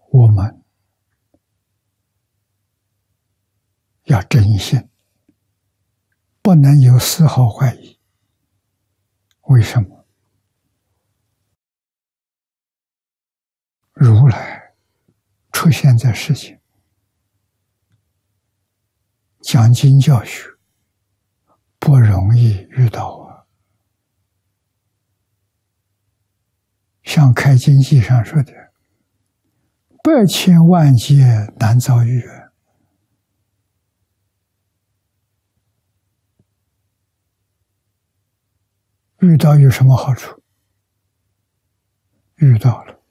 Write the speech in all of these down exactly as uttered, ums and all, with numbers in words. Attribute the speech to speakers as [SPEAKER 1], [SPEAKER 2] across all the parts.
[SPEAKER 1] 我们要真心，不能有丝毫怀疑。为什么？如来出现在世间，讲经教学不容易遇到啊。像《开经记》上说的，百千万劫难遭遇。遇到有什么好处？遇到了，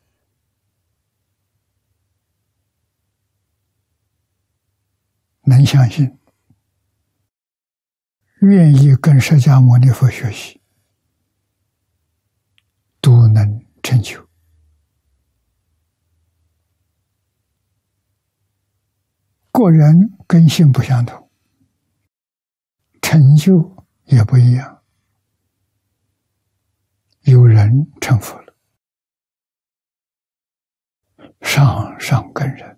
[SPEAKER 1] 能相信，愿意跟释迦牟尼佛学习，都能成就。个人根性不相同，成就也不一样。有人成佛了，上上根人；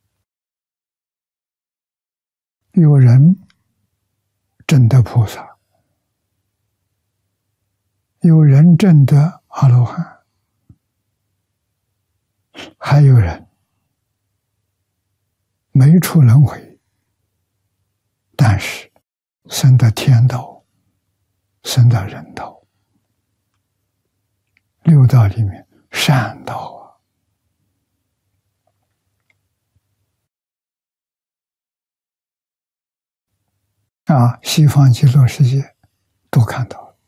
[SPEAKER 1] 有人证得菩萨，有人证得阿罗汉，还有人没出轮回，但是升到天道，升到人道，六道里面善道啊！啊，西方极乐世界都看到了。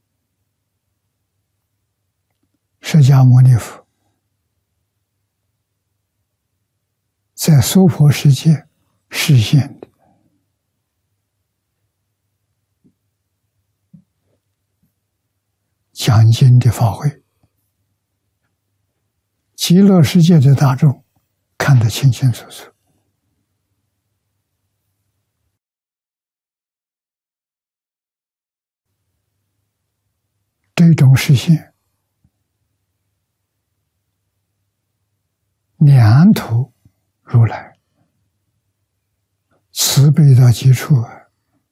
[SPEAKER 1] 释迦牟尼佛在娑婆世界实现的讲经的法会，极乐世界的大众看得清清楚楚。这种实现，两头如来慈悲到极处啊！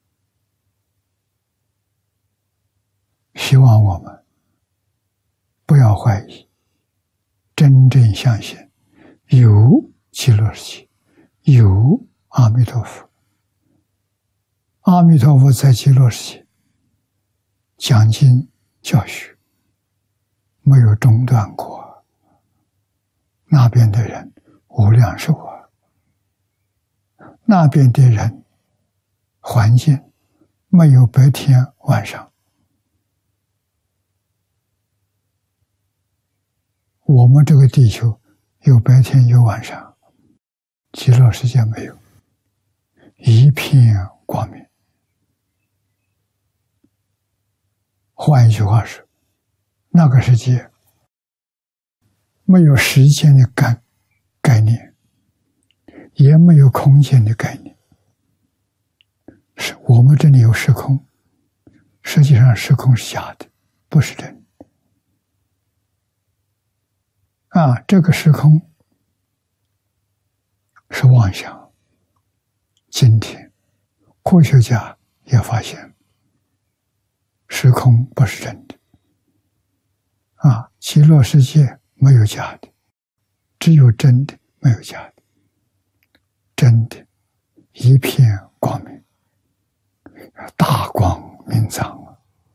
[SPEAKER 1] 希望我们不要怀疑，真正相信有极乐世界，有阿弥陀佛。阿弥陀佛在极乐世界讲经教学没有中断过，那边的人无量寿啊，那边的人环境没有白天晚上，我们这个地球有白天有晚上，极乐世界没有，一片光明。换一句话说，那个世界没有时间的概概念，也没有空间的概念。是我们这里有时空，实际上时空是假的，不是真的。啊，这个时空是妄想。今天科学家也发现，时空不是真的。啊，极乐世界没有假的，只有真的，没有假的。真的，一片光明，大光明藏啊！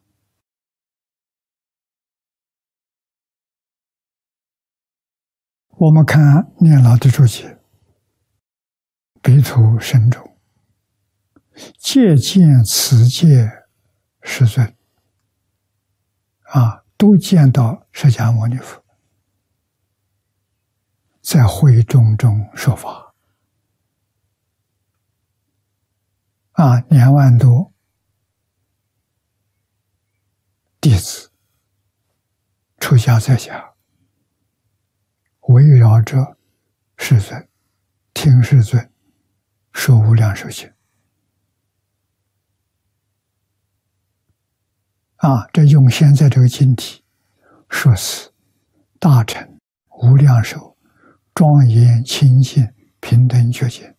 [SPEAKER 1] 我们看念老的注解，彼土深中，借见此界世尊啊，都见到释迦牟尼佛在会众中说法啊，两万多弟子出家在家，围绕着世尊，听世尊说无量寿经啊，这用现在这个经体说是大乘无量寿庄严清净平等觉见。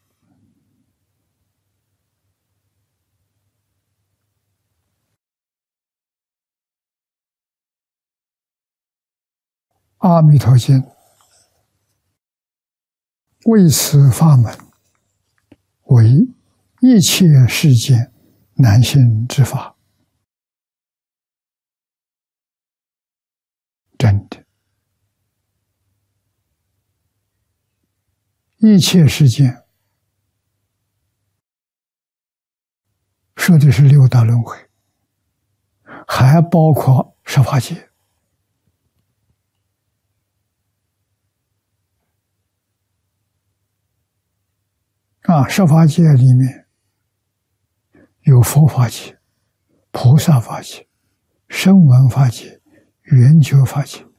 [SPEAKER 1] 阿弥陀经为此法门，为一切世间难行之法。真的，一切世间说的是六道轮回，还包括十法界。啊，十法界里面有佛法界、菩萨法界、声闻法界、圆觉法界。